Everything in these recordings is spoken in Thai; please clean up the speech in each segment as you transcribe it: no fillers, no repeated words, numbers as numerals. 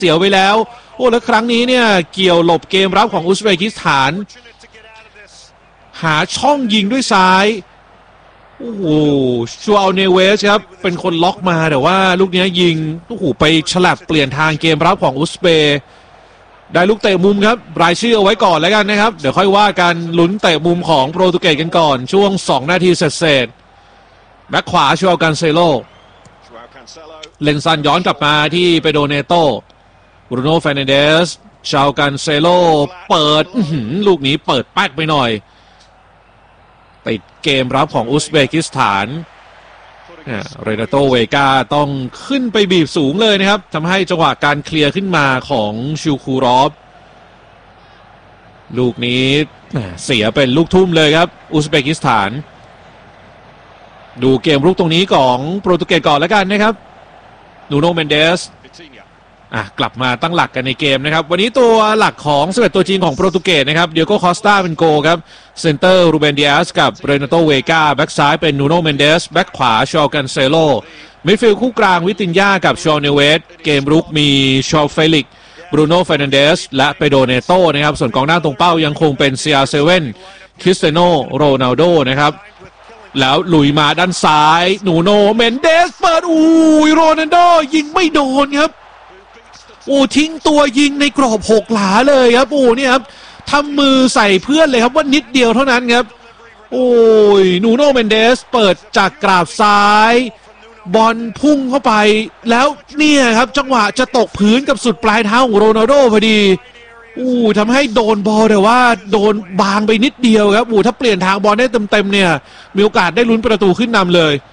เสียไปแล้วโอ้แล้วครั้งนี้เนี่ยเกี่ยวหลบเกมรับของอุซเบกิสถานหาช่องยิงด้วยซ้ายโอ้โหชัวอัลเนเวสครับเป็นคนล็อกมาแต่ว่าลูกนี้ยิงโอ้โหไปฉลับเปลี่ยนทางเกมรับของอุซเบย์ได้ลูกเตะมุมครับรายชื่อเอาไว้ก่อนแล้วกันนะครับเดี๋ยวค่อยว่ากันลุ้นเตะมุมของโปรตุเกสกันก่อนช่วง2นาทีเศษแบ็คขวาชัวกันเซโลเลนซันย้อนกลับมาที่เปโดเนโตบรูโน่เฟร์นันเดสชาวกันเซโลเปิดลูกนี้เปิดแป๊กไปหน่อยติดเกมรับของอุซเบกิสถานเรนาโตเวกาต้องขึ้นไปบีบสูงเลยนะครับทำให้จังหวะการเคลียร์ขึ้นมาของชูคูรอฟลูกนี้เสียเป็นลูกทุ่มเลยครับอุซเบกิสถานดูเกมรุกตรงนี้ของโปรตุเกสก่อนแล้วกันนะครับนูโนเมนเดสกลับมาตั้งหลักกันในเกมนะครับวันนี้ตัวหลักของ11ตัวจริงของโปรตุเกสนะครับเดียโก้คอสตาเป็นโกครับเซนเตอร์รูเบนดิอาสกับเรนาโตเวกาแบ็กซ้ายเป็นนูโนเมนเดสแบ็กขวาชอกันเซโลมิดฟิลด์คู่กลางวิตินยากับชอเนเวสเกมรุกมีชอเฟลิกบรูโน่เฟร์นันเดสและเปโดเนโตนะครับส่วนกองหน้าตรงเป้ายังคงเป็นเซียเซเว่นคริสเตโนโรนัลโดนะครับแล้วลุยมาด้านซ้ายนูโนเมนเดสเปิดโรนัลโดยิงไม่โดนครับทิ้งตัวยิงในกรอบ6 หลาเลยครับเนี่ยครับทำมือใส่เพื่อนเลยครับว่านิดเดียวเท่านั้นครับนูโนเมนเดสเปิดจากกราบซ้ายบอลพุ่งเข้าไปแล้วเนี่ยครับจังหวะจะตกพื้นกับสุดปลายเท้าของโรนัลโดพอดีทำให้โดนบอลแต่ว่าโดนบางไปนิดเดียวครับถ้าเปลี่ยนทางบอลได้เต็มเนี่ยมีโอกาสได้ลุ้นประตูขึ้นนำเลย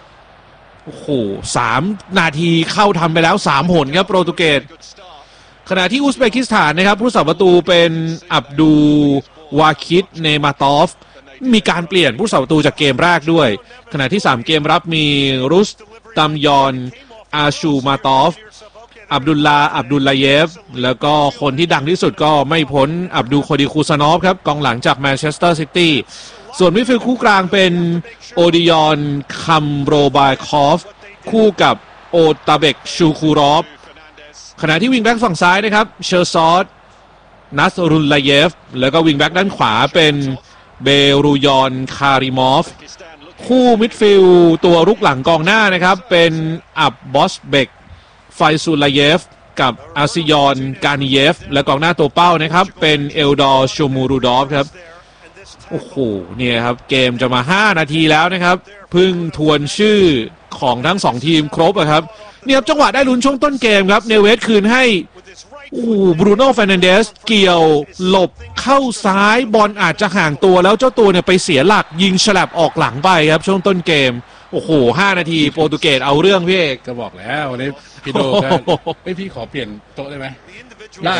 3 นาทีเข้าทำไปแล้ว3 หนครับโปรตุเกสขณะที่อุซเบกิสถานนะครับผู้สับประตูเป็นอับดูวาคิดเนมาตอฟมีการเปลี่ยนผู้สับประตูจากเกมแรกด้วยขณะที่3 เกมรับมีรุสตัมยอนอาชูมาตอฟอับดุลลาเยฟแล้วก็คนที่ดังที่สุดก็ไม่พ้นอับดูโคดีคูซานอฟครับกองหลังจากแมนเชสเตอร์ซิตี้ส่วนมิดฟิลด์คู่กลางเป็นโอดิยอนคัมโรบายคอฟคู่กับโอตาเบกชูคูรอฟขณะที่วิงแบ็กฝั่งซ้ายนะครับเชอร์ซอสนัสรุลลาเยฟแล้วก็วิงแบ็กด้านขวาเป็นเบรูยอนคาริมอฟคู่มิดฟิลด์ตัวรุกหลังกองหน้านะครับเป็นอับบอสเบกไฟซูลาเยฟกับอาซิยอนกานิเยฟและกองหน้าตัวเป้านะครับเป็นเอลดอร์ชูมูรูดอฟครับเนี่ยครับเกมจะมา5 นาทีแล้วนะครับเพิ่งทวนชื่อของทั้ง2 ทีมครบครับเนี่ยครับจังหวะได้ลุ้นช่วงต้นเกมครับเนเวสคืนให้บรูโน่เฟร์นันเดสเกี่ยวหลบเข้าซ้ายบอลอาจจะห่างตัวแล้วเจ้าตัวเนี่ยไปเสียหลักยิงฉลับออกหลังไปครับช่วงต้นเกม5 นาทีโปรตุเกสเอาเรื่องพี่เอกก็บอกแล้ววันนี้พี่โดกันไม่พี่ขอเปลี่ยนโต๊ะได้ไหมได้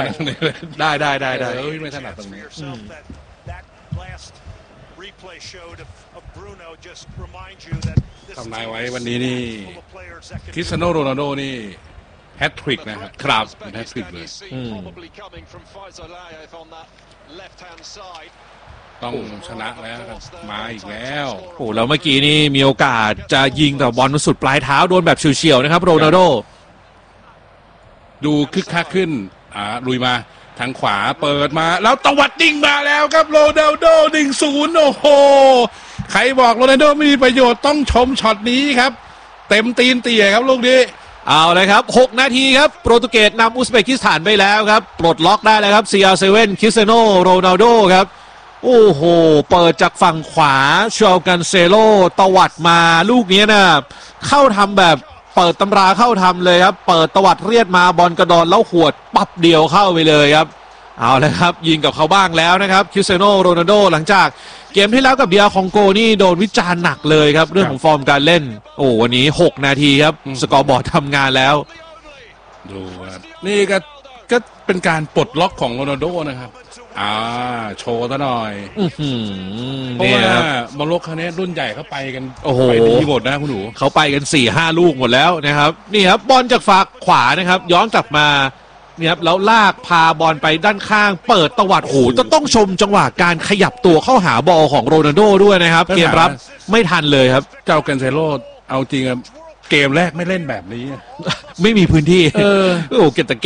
ไม่ถนัดตรงนี้ทำนายไว้วันนี้นี่คริสเตียโนโรนัลโดนี่แฮตทริกนะครับเป็นแฮตทริกเลยต้องชนะแล้วครับมาอีกแล้วแล้วเมื่อกี้นี่มีโอกาสจะยิงแต่บอลมันสุดปลายเท้าโดนแบบเฉียวๆนะครับโรนัลโดดูคึกคักขึ้นลุยมาทางขวาเปิดมาแล้วตวัดดิ่งมาแล้วครับโรนัลโด 1-0 โอ้โหใครบอกโรนัลโดไม่มีประโยชน์ต้องชมช็อตนี้ครับเต็มตีนเตี่ยครับลูกนี้เอาเลยครับ6 นาทีครับโปรตุเกสนำอุซเบกิสถานไปแล้วครับปลดล็อกได้แล้วครับ CR7 คริสเตียโนโรนัลโดครับเปิดจากฝั่งขวาชอกันเซโลตวัดมาลูกนี้นะเข้าทำแบบเปิดตำราเข้าทำเลยครับเปิดตวัดเรียดมาบอลกระดอนแล้วหวดปับเดียวเข้าไปเลยครับเอาเลยครับยิงกับเขาบ้างแล้วนะครับคริสเตียโนโรนัลโดหลังจากเกมที่แล้วกับเดียคองโกนี่โดนวิจารณ์หนักเลยครับเรื่องของฟอร์มการเล่นวันนี้6 นาทีครับสกอร์บอร์ดทำงานแล้วดูนี่ก็เป็นการปลดล็อกของโรนัลโดนะครับโชว์ซะหน่อยเพราะว่าบอลโลกครั้งนี้รุ่นใหญ่เขาไปกันไปดีหมดนะคุณหนูเขาไปกัน 4-5 ลูกหมดแล้วนะครับนี่ครับบอลจากฝั่งขวานะครับย้อนกลับมาเนี่ยครับแล้วลากพาบอลไปด้านข้างเปิดตวัดต้องชมจังหวะการขยับตัวเข้าหาบอลของโรนัลโดด้วยนะครับเกมรับไม่ทันเลยครับเจ้ากันเซโลเอาจริงเกมแรกไม่เล่นแบบนี้ไม่มีพื้นที่เก